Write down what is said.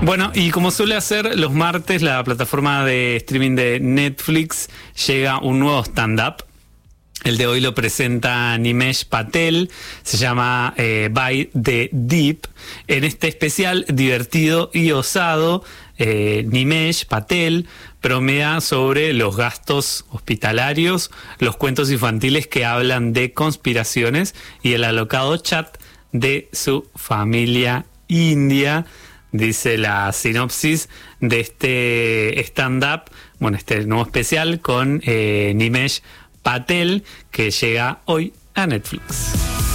Bueno, y como suele hacer los martes, la plataforma de streaming de Netflix llega un nuevo stand-up. El de hoy lo presenta Nimesh Patel, se llama By the Deep. En este especial divertido y osado, Nimesh Patel bromea sobre los gastos hospitalarios, los cuentos infantiles que hablan de conspiraciones y el alocado chat de su familia india. Dice la sinopsis de este stand-up, bueno, este nuevo especial con Nimesh Patel, que llega hoy a Netflix.